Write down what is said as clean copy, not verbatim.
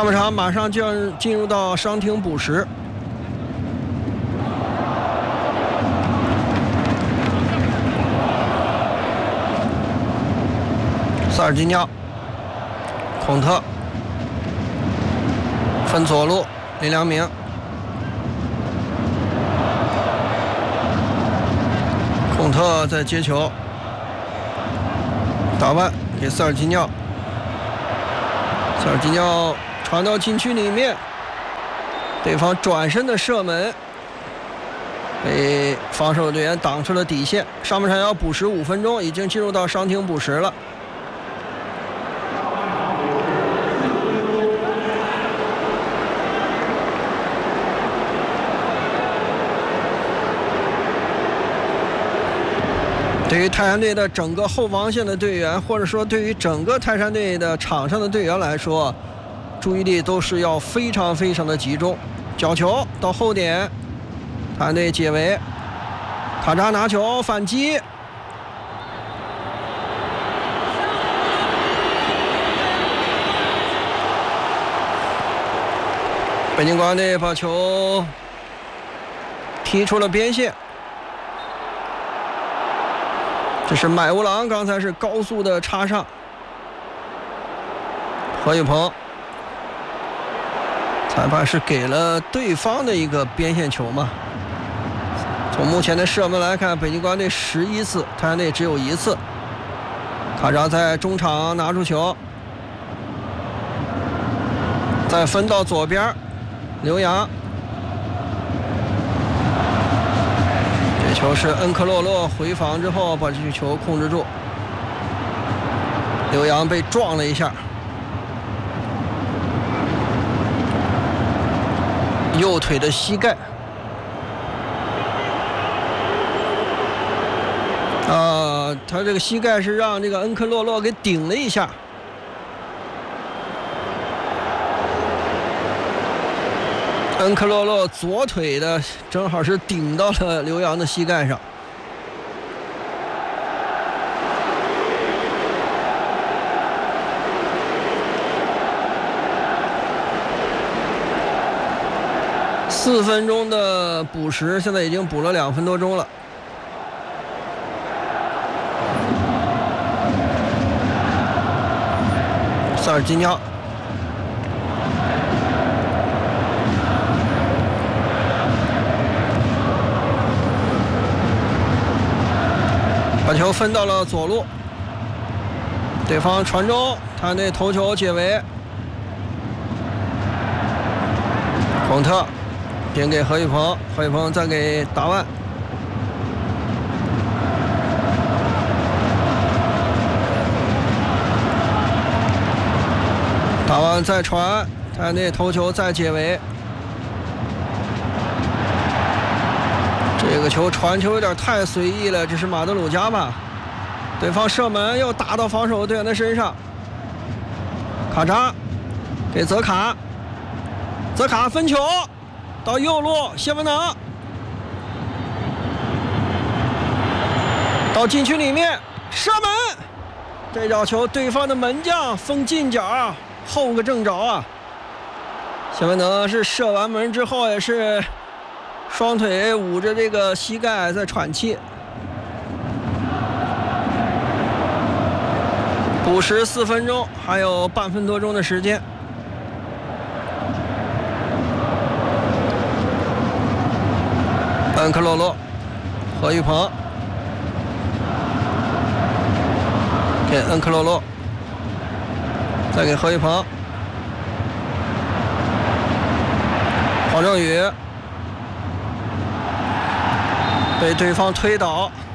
上半场马上就要进入到伤停补时。萨尔基尼奥、孔特分左路，林良铭。孔特在接球，打弯给塞尔吉尼奥，塞尔吉尼奥传到禁区里面，对方转身的射门被防守队员挡出了底线。上半场要补时5分钟，已经进入到伤停补时了。对于泰山队的整个后防线的队员，或者说对于整个泰山队的场上的队员来说，注意力都是要非常非常的集中。角球到后点，泰山队解围，卡扎拿球反击，北京国安队把球踢出了边线。这是买乌郎，刚才是高速的插上，何宇鹏，裁判是给了对方的一个边线球嘛？从目前的射门来看，北京国安队11次，泰山队只有1次。卡扎在中场拿出球，再分到左边，刘洋。球是恩克洛洛回防之后把这球控制住，刘洋被撞了一下，右腿的膝盖他这个膝盖是让这个恩克洛洛给顶了一下，恩克洛洛左腿的正好是顶到了刘洋的膝盖上。4分钟的补时，现在已经补了2分多钟了。塞尔吉尼奥。把球分到了左路，对方传中，他那头球解围，孔特点给何宇鹏，何宇鹏再给达万，达万再传，他那头球再解围。这个球传球有点太随意了，这是马德鲁加吧？对方射门又打到防守队员的身上，卡扎给泽卡，泽卡分球到右路，谢文能到禁区里面射门，这脚球对方的门将封近角，后个正着啊！谢文能是射完门之后也是双腿捂着这个膝盖在喘气。补时4分钟，还有半分多钟的时间。恩克洛洛，何宇鹏给恩克洛洛，再给何宇鹏，黄正宇被对方推倒，